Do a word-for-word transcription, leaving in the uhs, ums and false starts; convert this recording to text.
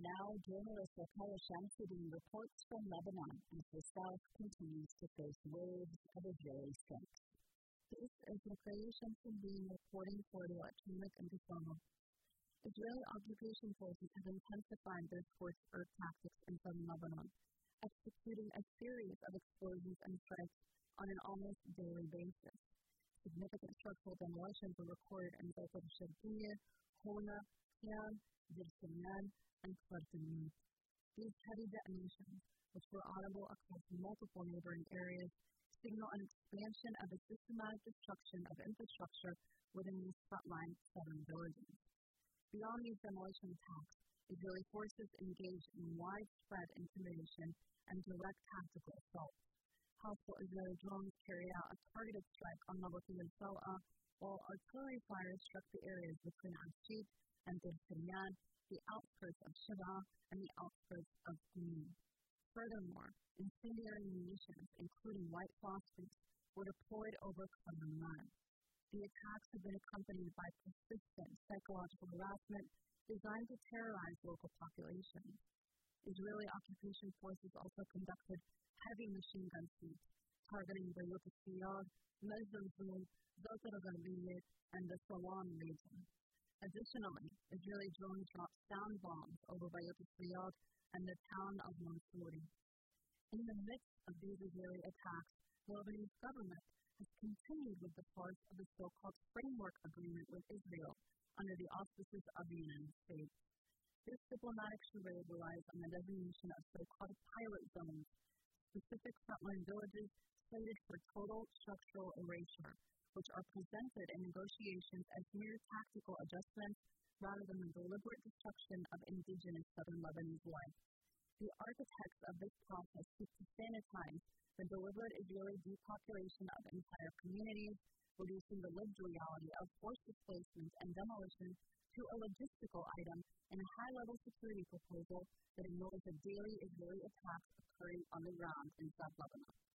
now, journalist Raquel Shamsuddin reports from Lebanon as the South continues to face waves of Israeli strikes. This is Raquel Shamsuddin reporting for the Electronic Intifada. Israeli occupation forces have intensified their forced earth tactics in southern Lebanon, executing a series of explosions and strikes on an almost daily basis. Significant structural demolitions were recorded in both of Shabir, Hona, Kian, Dirsayan, and Khartoum. These heavy detonations, which were audible across multiple neighboring areas, signal an expansion of the systematic destruction of infrastructure within these frontline southern villages. Beyond these demolition attacks, Israeli forces engaged in widespread intimidation and direct tactical assaults. Hostile Israeli drones carried out a targeted strike on Nabatul al-Sawa, while artillery fire struck the areas between Ashit and Dirsayan, the outskirts of Shiva, and the outskirts of Qum. Furthermore, incendiary munitions, including white phosphorus, were deployed over Khartoum. The attacks have been accompanied by persistent psychological harassment designed to terrorize local populations. Israeli occupation forces also conducted heavy machine gun sweeps, targeting the Yokut-Siyad, Mezrezul, Zot al-Gharbiyya, and the Sawan region. Additionally, Israeli drones dropped sound bombs over Yokut-Siyad and the town of Mansouri. In the midst of these Israeli attacks, the Lebanese government has continued with the farce of the so-called Framework Agreement with Israel under the auspices of the United States. This diplomatic charade relies on the designation of so-called pilot zones, specific frontline villages slated for total structural erasure, which are presented in negotiations as mere tactical adjustments rather than the deliberate destruction of indigenous southern Lebanese life. The architects of this process seek to sanitize the deliberate Israeli depopulation of entire communities, reducing the lived reality of forced displacement and demolition to a logistical item in a high-level security proposal that ignores the daily Israeli attacks occurring on the ground in South Lebanon.